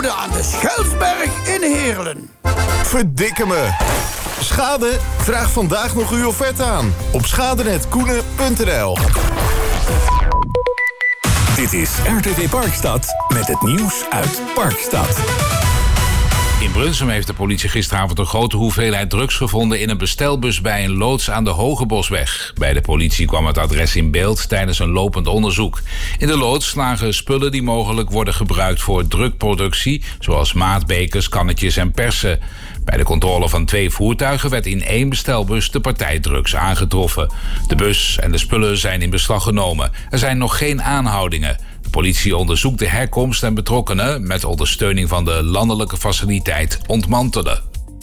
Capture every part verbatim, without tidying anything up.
schade aan de Schelsberg in Heerlen. Verdikke me. Schade? Vraag vandaag nog uw offerte aan op schadenet koenen punt n l. Dit is R T V Parkstad met het nieuws uit Parkstad. In Brunsum heeft de politie gisteravond een grote hoeveelheid drugs gevonden in een bestelbus bij een loods aan de Hogebosweg. Bij de politie kwam het adres in beeld tijdens een lopend onderzoek. In de loods lagen spullen die mogelijk worden gebruikt voor drugproductie, zoals maatbekers, kannetjes en persen. Bij de controle van twee voertuigen werd in één bestelbus de partijdrugs aangetroffen. De bus en de spullen zijn in beslag genomen. Er zijn nog geen aanhoudingen. De politie onderzoekt de herkomst en betrokkenen met ondersteuning van de landelijke faciliteit ontmantelen.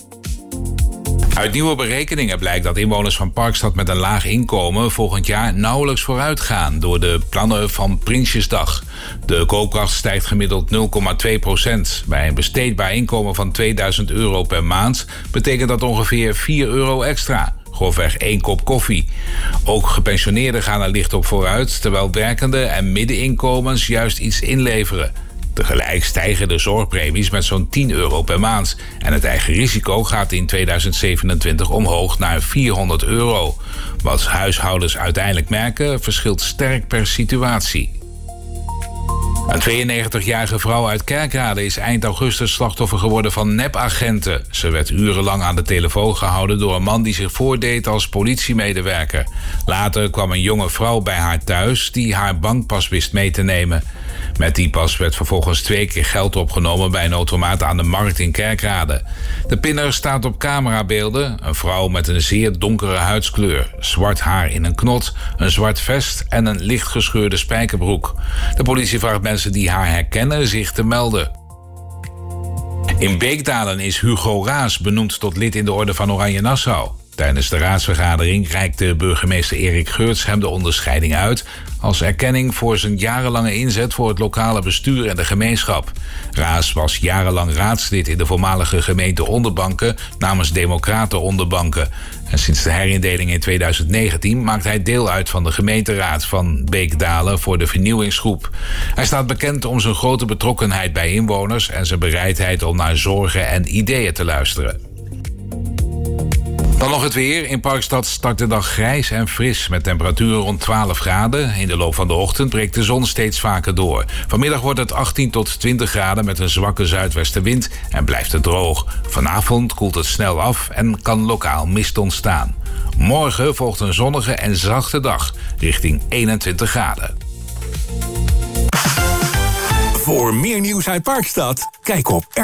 Uit nieuwe berekeningen blijkt dat inwoners van Parkstad met een laag inkomen volgend jaar nauwelijks vooruit gaan door de plannen van Prinsjesdag. De koopkracht stijgt gemiddeld nul komma twee procent. Bij een besteedbaar inkomen van tweeduizend euro per maand betekent dat ongeveer vier euro extra. Grofweg één kop koffie. Ook gepensioneerden gaan er licht op vooruit, terwijl werkende en middeninkomens juist iets inleveren. Tegelijk stijgen de zorgpremies met zo'n tien euro per maand. En het eigen risico gaat in tweeduizend zevenentwintig omhoog naar vierhonderd euro. Wat huishoudens uiteindelijk merken, verschilt sterk per situatie. Een tweeënnegentigjarige vrouw uit Kerkrade is eind augustus slachtoffer geworden van nepagenten. Ze werd urenlang aan de telefoon gehouden door een man die zich voordeed als politiemedewerker. Later kwam een jonge vrouw bij haar thuis die haar bankpas wist mee te nemen. Met die pas werd vervolgens twee keer geld opgenomen bij een automaat aan de markt in Kerkrade. De pinner staat op camerabeelden. Een vrouw met een zeer donkere huidskleur, zwart haar in een knot, een zwart vest en een licht gescheurde spijkerbroek. De politie vraagt mensen die haar herkennen zich te melden. In Beekdalen is Hugo Raas benoemd tot lid in de Orde van Oranje Nassau. Tijdens de raadsvergadering reikte burgemeester Erik Geurts hem de onderscheiding uit als erkenning voor zijn jarenlange inzet voor het lokale bestuur en de gemeenschap. Raas was jarenlang raadslid in de voormalige gemeente Onderbanken namens Democraten Onderbanken. En sinds de herindeling in tweeduizend negentien maakt hij deel uit van de gemeenteraad van Beekdalen voor de vernieuwingsgroep. Hij staat bekend om zijn grote betrokkenheid bij inwoners en zijn bereidheid om naar zorgen en ideeën te luisteren. Dan nog het weer. In Parkstad start de dag grijs en fris met temperaturen rond twaalf graden. In de loop van de ochtend breekt de zon steeds vaker door. Vanmiddag wordt het achttien tot twintig graden met een zwakke zuidwestenwind en blijft het droog. Vanavond koelt het snel af en kan lokaal mist ontstaan. Morgen volgt een zonnige en zachte dag richting eenentwintig graden. Voor meer nieuws uit Parkstad, kijk op R